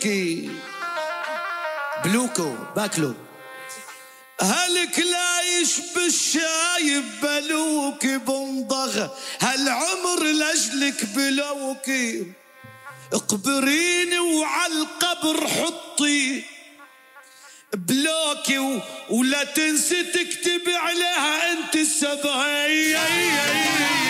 كي بلوكو باكلو هلك لا يشبه الشايب بلوك بمضغ هالعمر لاجلك بلوكي اقبريني وعلى القبر حطي بلوكي ولا تنسي تكتب عليها انت السبعية.